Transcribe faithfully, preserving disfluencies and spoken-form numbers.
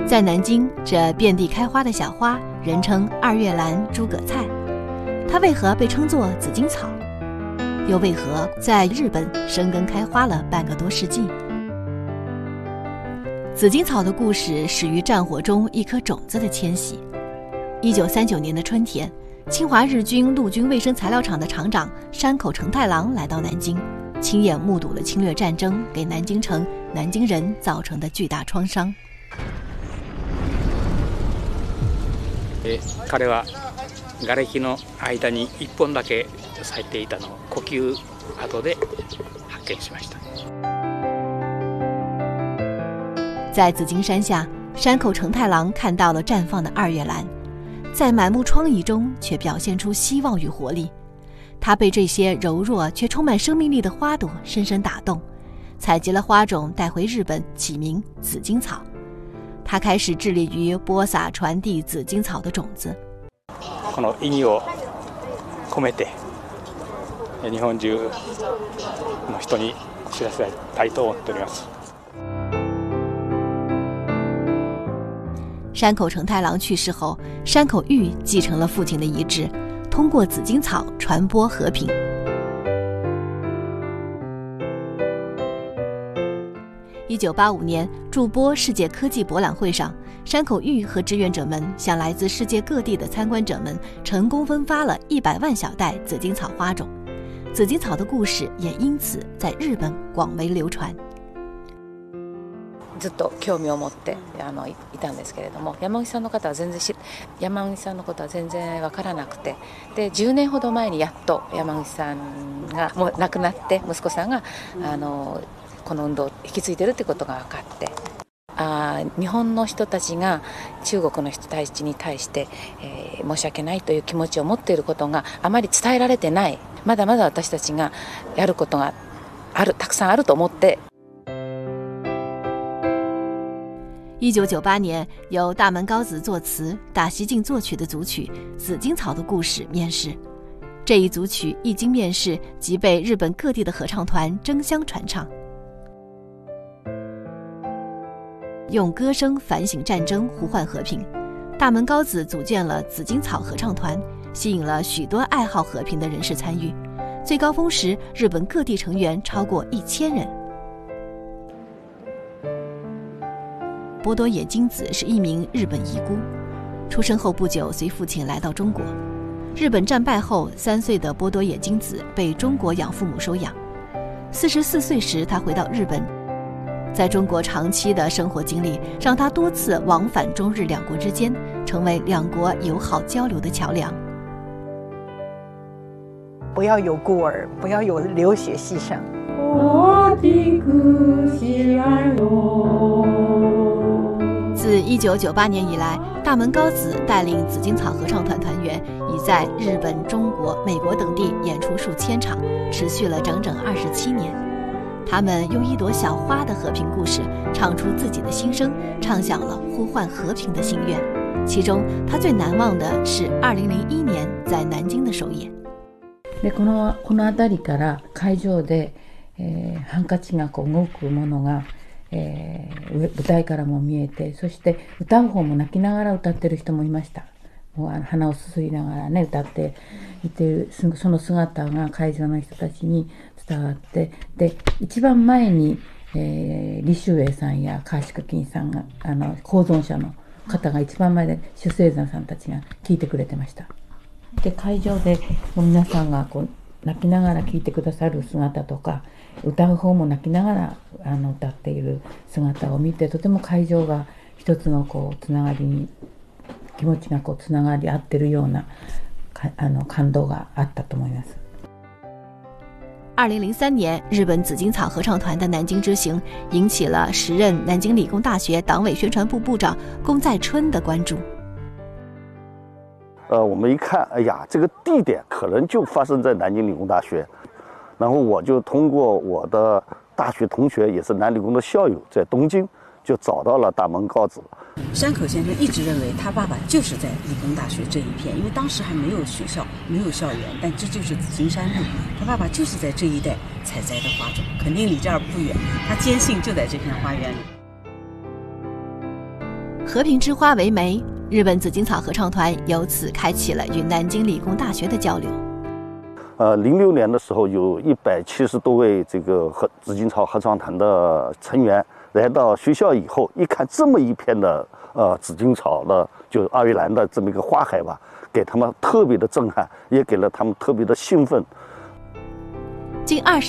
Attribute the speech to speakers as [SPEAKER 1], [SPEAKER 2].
[SPEAKER 1] 在南京，这遍地开花的小花人称二月兰、诸葛菜，它为何被称作紫荆草？又为何在日本生根开花了半个多世纪？紫荆草的故事始于战火中一颗种子的迁徙。一九三九年的春天，侵华日军陆军卫生材料厂的厂长山口承太郎来到南京，亲眼目睹了侵略战争给南京城、南京人造成的巨大创伤。
[SPEAKER 2] 彼は瓦礫の間に一本だけ咲いていたのを呼吸跡で発見しました。
[SPEAKER 1] 在紫荆山下，山口承太郎看到了绽放的二月兰，在满目疮痍中却表现出希望与活力。他被这些柔弱却充满生命力的花朵深深打动，采集了花种带回日本，起名紫荆草。他开始致力于播撒传递紫荆草的种子。
[SPEAKER 2] この意義を込めて日本中の人に知らせたいと思っております。
[SPEAKER 1] 山口承太郎去世后，山口玉继承了父亲的遗志，通过紫荆草传播和平。一九八五年，筑波世界科技博览会上，山口玉和志愿者们向来自世界各地的参观者们成功分发了一百万小袋紫荆草花种，紫荆草的故事也因此在日本广为流传。
[SPEAKER 3] ずっと興味を持ってあの い, いたんですけれども、山口さんの方は全然し山口さんのことは全然分からなくて、でじゅうねんほど前にやっと山口さんがもう亡くなって息子さんがあのこの運動を引き継いでるってことが分かって、あ日本の人たちが中国の人たちに対して、えー、申し訳ないという気持ちを持っていることがあまり伝えられてない、まだまだ私たちがやることがある、たくさんあると思って。
[SPEAKER 1] 一九九八年，由大门高子作词、大西进作曲的组曲《紫荆草的故事》面世。这一组曲一经面世，即被日本各地的合唱团争相传唱，用歌声反省战争、呼唤和平。大门高子组建了紫荆草合唱团，吸引了许多爱好和平的人士参与。最高峰时，日本各地成员超过一千人。波多野金子是一名日本遗孤，出生后不久随父亲来到中国。日本战败后，三岁的波多野金子被中国养父母收养。四十四岁时，他回到日本，在中国长期的生活经历让他多次往返中日两国之间，成为两国友好交流的桥梁。
[SPEAKER 4] 不要有孤儿，不要有流血牺牲。
[SPEAKER 1] 自一九九八年以来，大门高子带领紫荆草合唱团团员已在日本、中国、美国等地演出数千场，持续了整整二十七年。他们用一朵小花的和平故事，唱出自己的心声，唱响了呼唤和平的心愿。其中，他最难忘的是二零零一年在南京的首演。
[SPEAKER 5] でこのこの辺りから会場で、えー、ハンカチがこう動くものが。えー、舞台からも見えて、そして歌う方も泣きながら歌ってる人もいました。もうあの鼻をすすりながらね歌っていて、その姿が会場の人たちに伝わって、で一番前に、えー、李秀英さんや川宿金さんがあの公存者の方が一番前で主聖山さんたちが聞いてくれてました。で会場でもう皆さんがこう泣きながら聞いてくださる姿とか、歌う方も泣きながらあの歌っている姿を見て、とても会場が一つのこうつながりに気持ちがこうつながり合っているようなあの感動があったと思います。
[SPEAKER 1] 二零零三年，日本紫荆草合唱团的南京之行引起了时任南京理工大学党委宣传部部长宫在春的关注。
[SPEAKER 6] 呃，我们一看，哎呀，这个地点可能就发生在南京理工大学。然后我就通过我的大学同学，也是南理工的校友，在东京就找到了大门高子。
[SPEAKER 7] 山口先生一直认为他爸爸就是在理工大学这一片，因为当时还没有学校，没有校园，但这就是紫荆山路，他爸爸就是在这一带采摘的花种，肯定离这儿不远，他坚信就在这片花园里。
[SPEAKER 1] 和平之花为媒，日本紫荆草合唱团由此开启了与南京理工大学的交流。
[SPEAKER 6] 呃，零六年的时候，有一百七十多位这个和紫荆草合唱团的成员来到学校以后，一看这么一片的呃紫荆草的，就二月兰的这么一个花海吧，给他们特别的震撼，也给了他们特别的兴奋。
[SPEAKER 1] 近二十